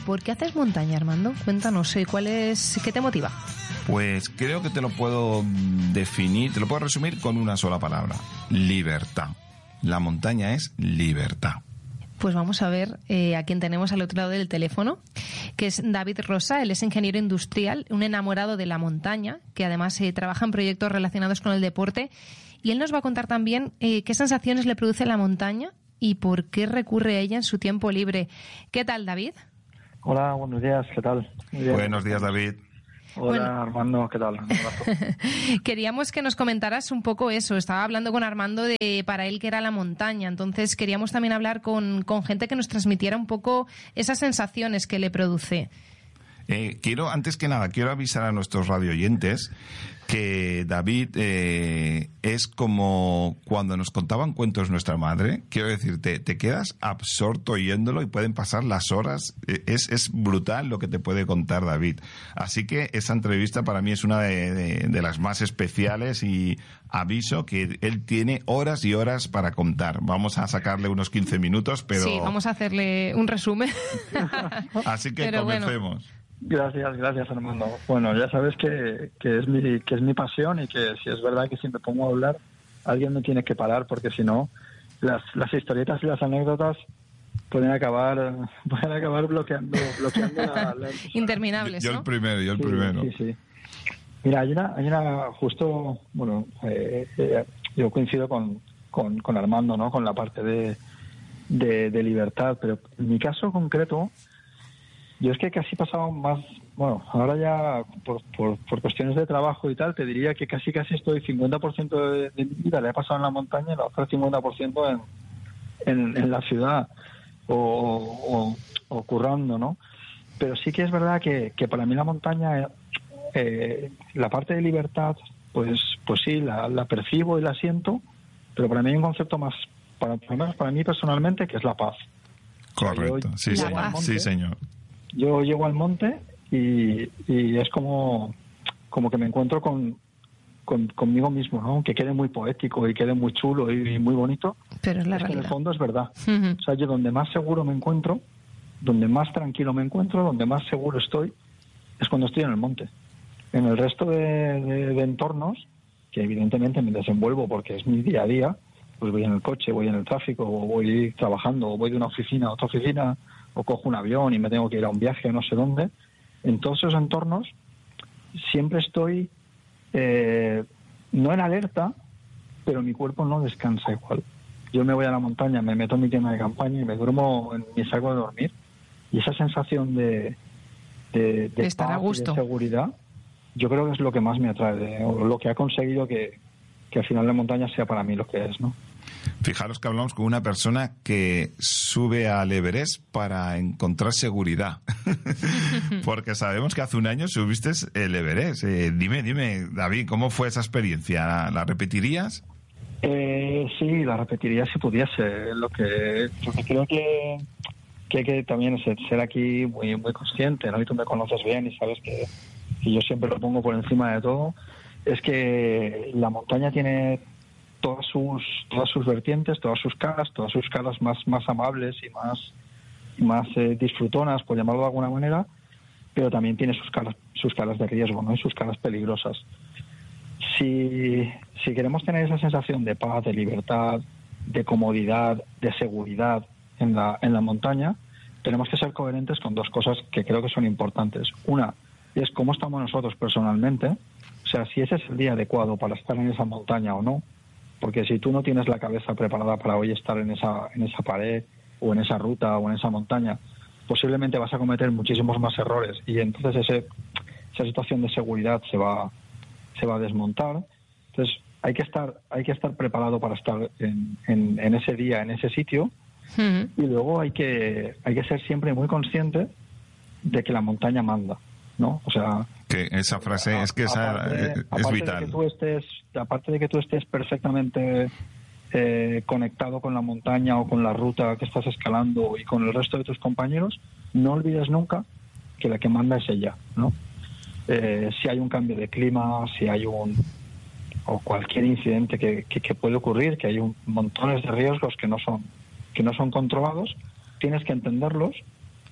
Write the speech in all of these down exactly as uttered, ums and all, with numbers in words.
¿por qué haces montaña, Armando? Cuéntanos, ¿cuál es, qué te motiva? Pues creo que te lo puedo definir, te lo puedo resumir con una sola palabra: libertad. La montaña es libertad. Pues vamos a ver eh, a quién tenemos al otro lado del teléfono, que es David Rosa. Él es ingeniero industrial, un enamorado de la montaña, que además eh, trabaja en proyectos relacionados con el deporte. Y él nos va a contar también eh, qué sensaciones le produce la montaña y por qué recurre a ella en su tiempo libre. ¿Qué tal, David? Hola, buenos días, ¿qué tal? Buenos días, David. Hola, bueno, Armando, ¿qué tal? Un abrazo. Queríamos que nos comentaras un poco eso. Estaba hablando con Armando de para él que era la montaña. Entonces queríamos también hablar con, con gente que nos transmitiera un poco esas sensaciones que le produce. Eh, quiero, antes que nada, quiero avisar a nuestros radioyentes que David eh, es como cuando nos contaban cuentos nuestra madre. Quiero decirte, te quedas absorto oyéndolo y pueden pasar las horas. Es, es brutal lo que te puede contar David. Así que esa entrevista para mí es una de, de, de las más especiales y aviso que él tiene horas y horas para contar. Vamos a sacarle unos quince minutos, pero... Sí, vamos a hacerle un resumen. Así que pero comencemos. Bueno. Gracias, gracias, Armando. Bueno, ya sabes que, que es mi que es mi pasión y que si es verdad que si me pongo a hablar, alguien me tiene que parar, porque si no, las, las historietas y las anécdotas pueden acabar pueden acabar bloqueando bloqueando la, la... interminables, yo, yo ¿no? el primero, yo el sí, primero. Sí, sí. Mira, hay una, hay una justo, bueno, eh, eh, yo coincido con, con, con Armando, ¿no? Con la parte de, de, de libertad, pero en mi caso concreto, yo es que casi pasaba más, bueno, ahora ya por, por, por cuestiones de trabajo y tal, te diría que casi casi estoy cincuenta por ciento de, de mi vida la he pasado en la montaña y la otra cincuenta por ciento en, en, en la ciudad o, o, o currando, ¿no? Pero sí que es verdad que, que para mí la montaña, eh, la parte de libertad, pues pues sí, la, la percibo y la siento, pero para mí hay un concepto más, para, por lo menos para mí personalmente, que es la paz. Correcto, O sea, yo, sí, la señor. paz. Sí, señor. Yo llego al monte y, y es como, como que me encuentro con, con conmigo mismo, ¿no? Aunque quede muy poético y quede muy chulo y, y muy bonito, pero es la es que en realidad. el fondo es verdad. Uh-huh. O sea, yo donde más seguro me encuentro, donde más tranquilo me encuentro, donde más seguro estoy, es cuando estoy en el monte. En el resto de, de, de entornos, que evidentemente me desenvuelvo porque es mi día a día, pues voy en el coche, voy en el tráfico, o voy trabajando, o voy de una oficina a otra oficina, o cojo un avión y me tengo que ir a un viaje a no sé dónde. En todos esos entornos siempre estoy eh, no en alerta, pero mi cuerpo no descansa igual. Yo me voy a la montaña, me meto en mi tienda de campaña y me duermo en mi saco de dormir, y esa sensación de, de, de estar paz a gusto, y de seguridad, yo creo que es lo que más me atrae, de, o lo que ha conseguido que, que al final la montaña sea para mí lo que es, ¿no? Fijaros que hablamos con una persona que sube al Everest para encontrar seguridad. Porque sabemos que hace un año subiste el Everest. Eh, dime, dime, David, ¿cómo fue esa experiencia? ¿La, la repetirías? Eh, sí, la repetiría si pudiese. Lo que, lo que creo que, que hay que también ser, ser aquí muy, muy consciente, ¿no? Y tú me conoces bien y sabes que, que yo siempre lo pongo por encima de todo. Es que la montaña tiene todas sus todas sus vertientes, todas sus caras, todas sus caras más más amables y más y más eh, disfrutonas, por llamarlo de alguna manera, pero también tiene sus caras sus caras de riesgo, ¿no? Y sus caras peligrosas. Si si queremos tener esa sensación de paz, de libertad, de comodidad, de seguridad en la en la montaña, tenemos que ser coherentes con dos cosas que creo que son importantes. Una es cómo estamos nosotros personalmente, o sea, si ese es el día adecuado para estar en esa montaña o no. Porque si tú no tienes la cabeza preparada para hoy estar en esa en esa pared o en esa ruta o en esa montaña, posiblemente vas a cometer muchísimos más errores y entonces ese, esa situación de seguridad se va se va a desmontar. Entonces hay que estar hay que estar preparado para estar en, en, en ese día, en ese sitio. Uh-huh. Y luego hay que hay que ser siempre muy consciente de que la montaña manda, ¿no? O sea, que esa frase a, es que esa aparte, es aparte vital. De que tú estés, aparte de que tú estés perfectamente eh, conectado con la montaña o con la ruta que estás escalando y con el resto de tus compañeros, no olvides nunca que la que manda es ella, ¿no? Eh, si hay un cambio de clima, si hay un o cualquier incidente que, que, que puede ocurrir, que hay un, montones de riesgos que no son que no son controlados, tienes que entenderlos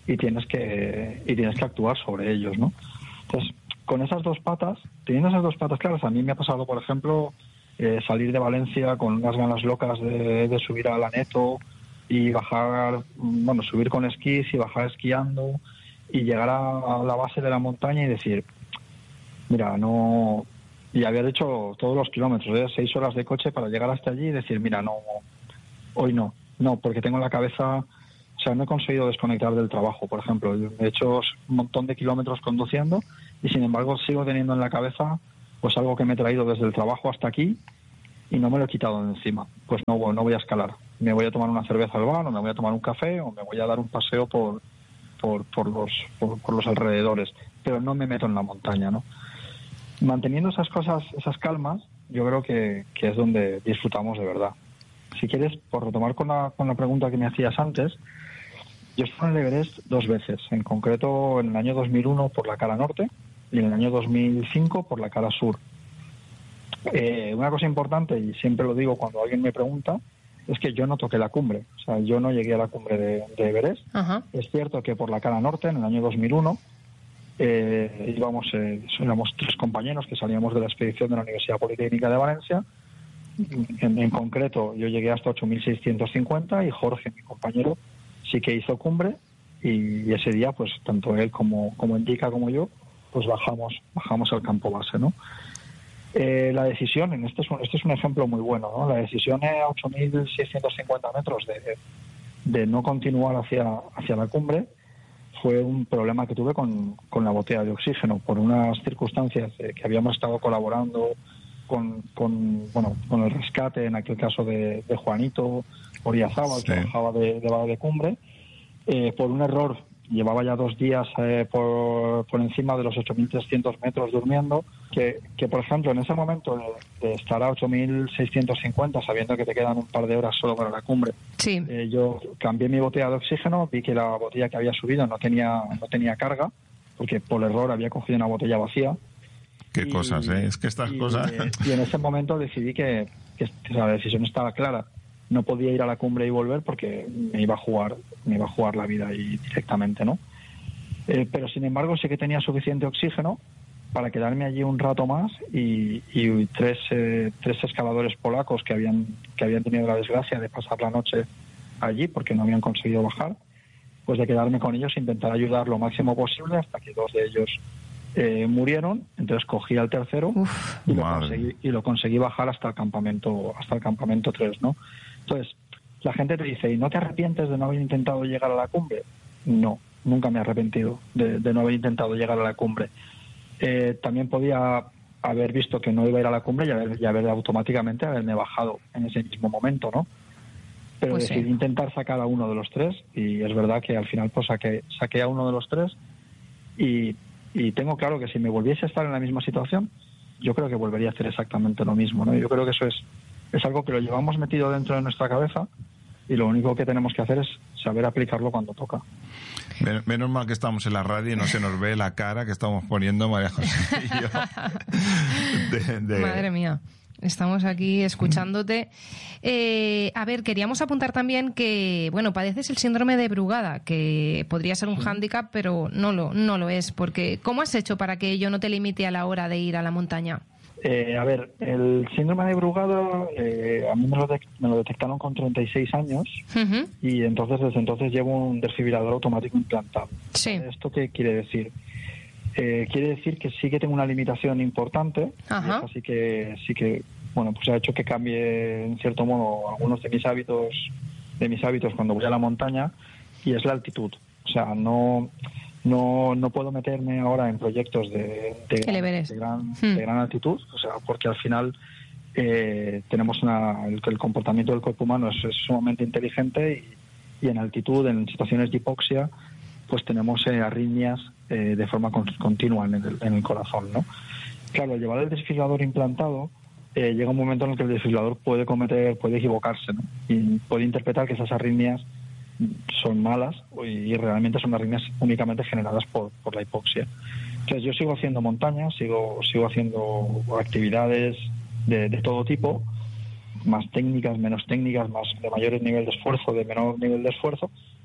y tienes que y tienes que actuar sobre ellos, ¿no? Entonces, con esas dos patas, teniendo esas dos patas claras, a mí me ha pasado, por ejemplo, eh, salir de Valencia con unas ganas locas de, de subir a la Neto y bajar, bueno, subir con esquís y bajar esquiando y llegar a, a la base de la montaña y decir, mira, no... Y haber hecho todos los kilómetros, ¿eh? seis horas de coche para llegar hasta allí y decir, mira, no, hoy no, no, porque tengo la cabeza, o sea, no he conseguido desconectar del trabajo, por ejemplo. He hecho un montón de kilómetros conduciendo y, sin embargo, sigo teniendo en la cabeza pues algo que me he traído desde el trabajo hasta aquí y no me lo he quitado de encima. Pues no, no voy a escalar. Me voy a tomar una cerveza al bar, o me voy a tomar un café, o me voy a dar un paseo por, por, por, los, por, por los alrededores, pero no me meto en la montaña, ¿no? Manteniendo esas cosas, esas calmas, yo creo que, que es donde disfrutamos de verdad. Si quieres, por retomar con la, con la pregunta que me hacías antes, yo estuve en el Everest dos veces, en concreto en el año dos mil uno por la cara norte y en el año dos mil cinco por la cara sur. Eh, una cosa importante, y siempre lo digo cuando alguien me pregunta, es que yo no toqué la cumbre, o sea, yo no llegué a la cumbre de, de Everest. Ajá. Es cierto que por la cara norte, en el año dos mil uno, Eh, íbamos, eh, éramos tres compañeros que salíamos de la expedición de la Universidad Politécnica de Valencia. En, en concreto, yo llegué hasta ocho mil seiscientos cincuenta y Jorge, mi compañero, sí que hizo cumbre, y ese día, pues tanto él como, como Indica como yo, pues bajamos bajamos al campo base, ¿no? Eh, la decisión, en este es, un, este es un ejemplo muy bueno, ¿no? La decisión a ocho mil seiscientos cincuenta metros de, de no continuar hacia, hacia la cumbre fue un problema que tuve con, con la botella de oxígeno, por unas circunstancias eh, que habíamos estado colaborando con, con, bueno, con el rescate, en aquel caso de, de Juanito Oriazábal, sí, que bajaba de, de Vado de Cumbre, eh, por un error. Llevaba ya dos días eh, por, por encima de los ocho mil trescientos metros durmiendo, que, que por ejemplo en ese momento de, de estar a ocho mil seiscientos cincuenta, sabiendo que te quedan un par de horas solo para la cumbre, sí. eh, yo cambié mi botella de oxígeno, vi que la botella que había subido no tenía, no tenía carga, porque por error había cogido una botella vacía. Qué y, cosas, ¿eh? Es que estas y, cosas... Y en ese momento decidí que, que, que la decisión estaba clara. No podía ir a la cumbre y volver porque me iba a jugar, me iba a jugar la vida ahí directamente, ¿no? Eh, pero sin embargo sí que tenía suficiente oxígeno para quedarme allí un rato más, y, y tres eh, tres escaladores polacos que habían que habían tenido la desgracia de pasar la noche allí porque no habían conseguido bajar, pues de quedarme con ellos e intentar ayudar lo máximo posible hasta que dos de ellos eh, murieron. Entonces cogí al tercero Uf, y lo conseguí y lo conseguí bajar hasta el campamento hasta el campamento tres, ¿no? Entonces la gente te dice, ¿y no te arrepientes de no haber intentado llegar a la cumbre? No, nunca me he arrepentido de, de no haber intentado llegar a la cumbre. Eh, también podía haber visto que no iba a ir a la cumbre y haber, y haber automáticamente haberme bajado en ese mismo momento, ¿no? Pero pues decidí sí. intentar sacar a uno de los tres, y es verdad que al final pues saqué, saqué a uno de los tres, y, y tengo claro que si me volviese a estar en la misma situación, yo creo que volvería a hacer exactamente lo mismo, ¿no? Yo creo que eso es, es algo que lo llevamos metido dentro de nuestra cabeza, y lo único que tenemos que hacer es saber aplicarlo cuando toca. Menos mal que estamos en la radio y no se nos ve la cara que estamos poniendo María José y yo. De, de... Madre mía, estamos aquí escuchándote. Eh, a ver, queríamos apuntar también que, bueno, padeces el síndrome de Brugada, que podría ser un sí. hándicap, pero no lo, no lo es, porque ¿cómo has hecho para que ello no te limite a la hora de ir a la montaña? Eh, a ver, el síndrome de Brugada eh, a mí me lo, de, me lo detectaron con treinta y seis años, uh-huh. y entonces desde entonces llevo un desfibrilador automático implantado. Sí. ¿Esto qué quiere decir? Eh, quiere decir que sí que tengo una limitación importante, uh-huh. así que sí que bueno pues ha hecho que cambie en cierto modo algunos de mis hábitos de mis hábitos cuando voy a la montaña, y es la altitud. O sea, no No no puedo meterme ahora en proyectos de, de, gran, de, gran, hmm. de gran altitud, o sea, porque al final eh, tenemos una, el, el comportamiento del cuerpo humano es, es sumamente inteligente, y, y en altitud, en situaciones de hipoxia, pues tenemos eh, arritmias eh, de forma con, continua en el, en el corazón, ¿no? Claro, al llevar el desfibrilador implantado, eh, llega un momento en el que el desfibrilador puede cometer, puede equivocarse, ¿no? Y puede interpretar que esas arritmias son malas, y realmente son arritmias únicamente generadas por, por la hipoxia. Entonces yo sigo haciendo montañas, sigo sigo haciendo actividades de, de todo tipo, más técnicas, menos técnicas, más de mayor nivel de esfuerzo, de menor nivel de esfuerzo,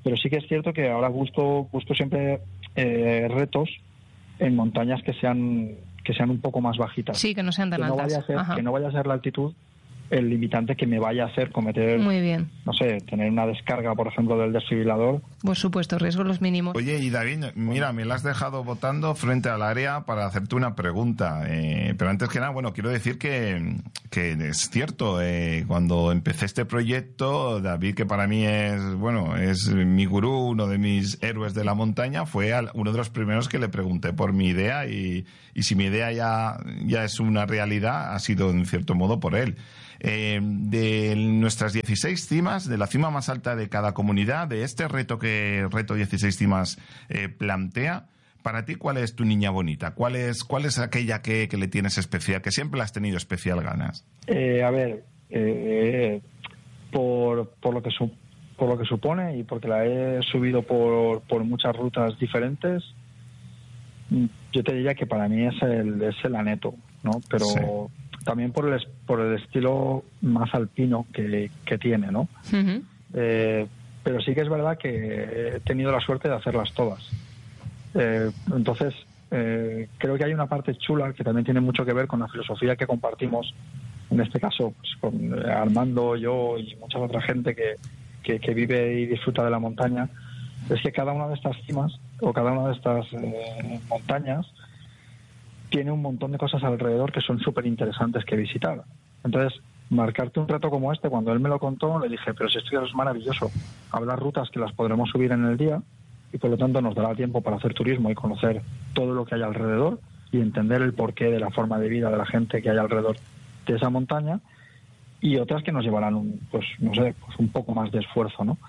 pero sí que es cierto que ahora busco, busco siempre eh, retos en montañas que sean que sean un poco más bajitas. Sí, que no sean tan que no altas. Vaya a ser, Ajá. que no vaya a ser la altitud el limitante que me vaya a hacer cometer, Muy bien. no sé, tener una descarga, por ejemplo, del desfibrilador. Por supuesto, riesgos los mínimos. Oye, y David, mira, me la has dejado votando frente al área para hacerte una pregunta. Eh, pero antes que nada, bueno, quiero decir que, que es cierto, eh, cuando empecé este proyecto, David, que para mí es, bueno, es mi gurú, uno de mis héroes de la montaña, fue al, uno de los primeros que le pregunté por mi idea y, y si mi idea ya, ya es una realidad, ha sido en cierto modo por él. Eh, de nuestras dieciséis cimas, de la cima más alta de cada comunidad, de este reto que Reto dieciséis Cimas eh, plantea, para ti, ¿cuál es tu niña bonita? ¿Cuál es, cuál es aquella que, que le tienes especial, que siempre le has tenido especial ganas? Eh, a ver, eh, por, por, lo que su, por lo que supone y porque la he subido por, por muchas rutas diferentes, yo te diría que para mí es el, es el Aneto, ¿no? Pero sí. También por el, por el estilo más alpino que, que tiene, ¿no? Uh-huh. Eh, pero sí que es verdad que he tenido la suerte de hacerlas todas. Eh, entonces, eh, creo que hay una parte chula que también tiene mucho que ver con la filosofía que compartimos, en este caso, pues, con Armando, yo y mucha otra gente que, que, que vive y disfruta de la montaña, es que cada una de estas cimas o cada una de estas eh, montañas tiene un montón de cosas alrededor que son súper interesantes que visitar. Entonces, marcarte un reto como este, cuando él me lo contó, le dije, pero si esto es maravilloso, habrá rutas que las podremos subir en el día y por lo tanto nos dará tiempo para hacer turismo y conocer todo lo que hay alrededor y entender el porqué de la forma de vida de la gente que hay alrededor de esa montaña, y otras que nos llevarán un, pues no sé, pues un poco más de esfuerzo, ¿no?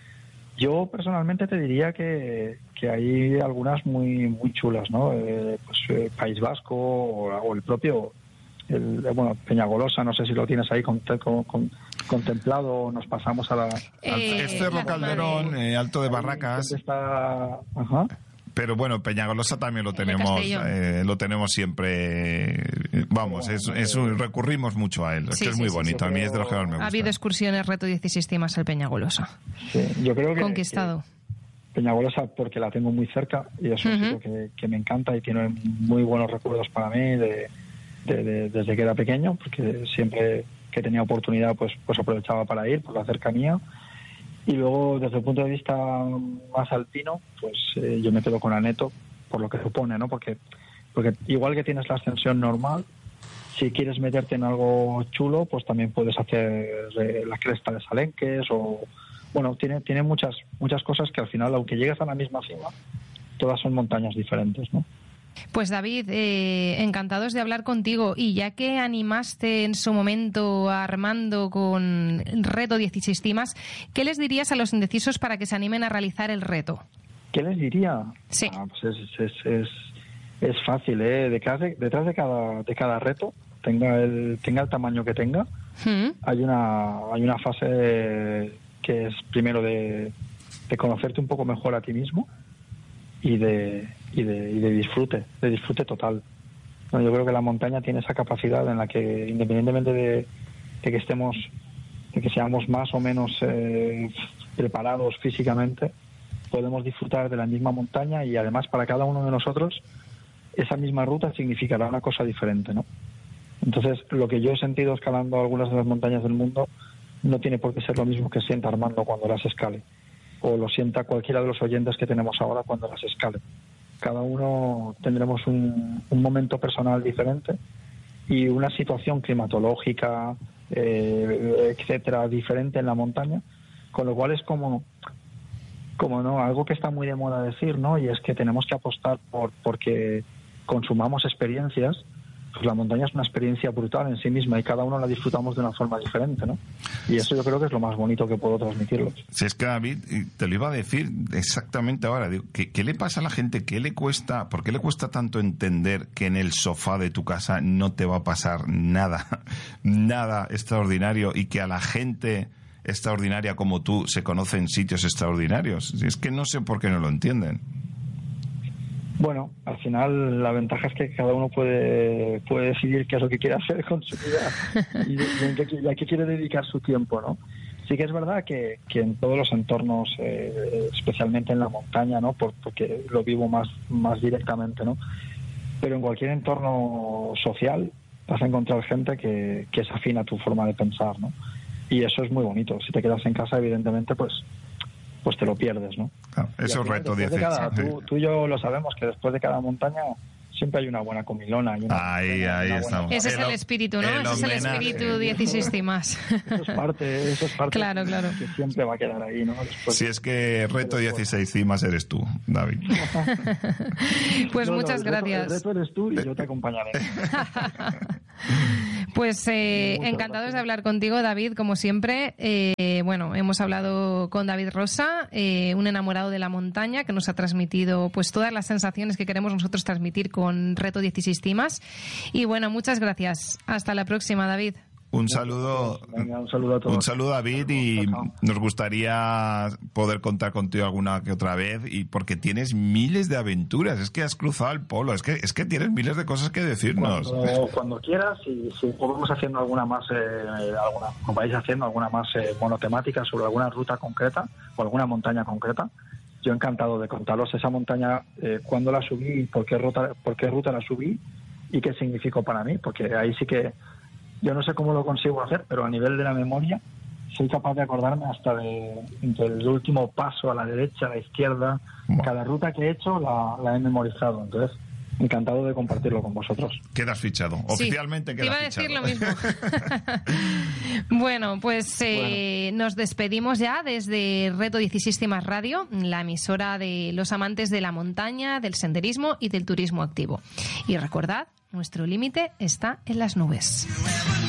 Yo personalmente te diría que, que hay algunas muy muy chulas, ¿no? Eh, pues eh, País Vasco o, o el propio, el, bueno, Peñagolosa, no sé si lo tienes ahí con, con, con, contemplado. Nos pasamos a la... Eh, al Cerro Calderón, eh, Alto de Barracas. Está, ajá. Pero bueno, Peñagolosa también lo tenemos, eh, lo tenemos siempre. Vamos, bueno, es, es un, recurrimos mucho a él. Es sí, que es sí, muy sí, bonito. A mí es de los que más me gusta. Ha habido excursiones Reto dieciséis Cimas al Peñagolosa. Sí, yo creo que conquistado. Que Peñagolosa, porque la tengo muy cerca y es un uh-huh. sitio que, que me encanta y tiene muy buenos recuerdos para mí de, de, de, desde que era pequeño, porque siempre que tenía oportunidad pues pues aprovechaba para ir por la cercanía. Y luego, desde el punto de vista más alpino, pues eh, yo me quedo con Aneto, por lo que supone, ¿no? Porque, porque igual que tienes la ascensión normal, si quieres meterte en algo chulo, pues también puedes hacer eh, la cresta de Salenques o... Bueno, tiene, tiene muchas, muchas cosas que al final, aunque llegues a la misma cima, todas son montañas diferentes, ¿no? Pues David, eh, encantados de hablar contigo, y ya que animaste en su momento a Armando con Reto dieciséis Cimas, ¿qué les dirías a los indecisos para que se animen a realizar el reto? ¿Qué les diría? Sí. Ah, pues es, es, es, es fácil, ¿eh? Detrás de, detrás de cada de cada reto, tenga el tenga el tamaño que tenga, ¿Mm? hay una hay una fase que es primero de, de conocerte un poco mejor a ti mismo y de y de, y de disfrute, de disfrute total. Bueno, yo creo que la montaña tiene esa capacidad en la que, independientemente de, de que estemos, de que seamos más o menos eh, preparados físicamente, podemos disfrutar de la misma montaña, y además para cada uno de nosotros esa misma ruta significará una cosa diferente, ¿no? Entonces, lo que yo he sentido escalando algunas de las montañas del mundo no tiene por qué ser lo mismo que sienta Armando cuando las escale, o lo sienta cualquiera de los oyentes que tenemos ahora cuando las escale. Cada uno tendremos un, un momento personal diferente y una situación climatológica, eh, etcétera, diferente en la montaña, con lo cual es como, como no algo que está muy de moda decir, ¿no? Y es que tenemos que apostar por porque consumamos experiencias. Pues la montaña es una experiencia brutal en sí misma y cada uno la disfrutamos de una forma diferente, ¿no? Y eso yo creo que es lo más bonito que puedo transmitirlos. Si es que, David, te lo iba a decir exactamente ahora, digo, ¿qué, qué le pasa a la gente? ¿Qué le cuesta, por qué le cuesta tanto entender que en el sofá de tu casa no te va a pasar nada, nada extraordinario, y que a la gente extraordinaria como tú se conoce en sitios extraordinarios? Es que no sé por qué no lo entienden. Bueno, al final la ventaja es que cada uno puede puede decidir qué es lo que quiere hacer con su vida y, y, en qué, y a qué quiere dedicar su tiempo, ¿no? Sí que es verdad que, que en todos los entornos, eh, especialmente en la montaña, ¿no? Por, porque lo vivo más, más directamente, ¿no? Pero en cualquier entorno social vas a encontrar gente que, que es afín a tu forma de pensar, ¿no? Y eso es muy bonito. Si te quedas en casa, evidentemente, pues pues te lo pierdes, ¿no? Claro, eso es reto dieciséis. Tú, tú y yo lo sabemos, que después de cada montaña siempre hay una buena comilona. Y una, ahí, una, ahí una estamos. buena... Ese es el, el espíritu, ¿no? El Ese es el espíritu dieciséis cimas. Eso es parte, eso es parte claro, claro. que siempre va a quedar ahí, ¿no? Después, si es que reto dieciséis cimas eres tú, David. Pues no, muchas no, el gracias. Reto, el reto eres tú y yo te acompañaré. Pues eh, encantados de hablar contigo, David, como siempre. Eh, bueno, hemos hablado con David Rosa, eh, un enamorado de la montaña, que nos ha transmitido pues todas las sensaciones que queremos nosotros transmitir con Reto dieciséis cimas. Y bueno, muchas gracias. Hasta la próxima, David. Un saludo, Venga, un saludo a todos. un saludo, David, y nos gustaría poder contar contigo alguna que otra vez, y porque tienes miles de aventuras, es que has cruzado el polo, es que es que tienes miles de cosas que decirnos. Cuando, cuando quieras, y si podemos haciendo alguna más, eh, alguna, como vais haciendo alguna más eh, monotemática sobre alguna ruta concreta o alguna montaña concreta, yo encantado de contaros esa montaña, eh, cuándo la subí, por qué ruta, por qué ruta la subí y qué significó para mí, porque ahí sí que yo no sé cómo lo consigo hacer, pero a nivel de la memoria soy capaz de acordarme hasta de, del último paso a la derecha, a la izquierda. Bueno. Cada ruta que he hecho la, la he memorizado. Entonces, encantado de compartirlo con vosotros. Quedas fichado. Sí, oficialmente quedas fichado. Te iba a decir lo mismo. Bueno, pues eh, bueno. nos despedimos ya desde Reto dieciséis cimas Radio, la emisora de los amantes de la montaña, del senderismo y del turismo activo. Y recordad, nuestro límite está en las nubes.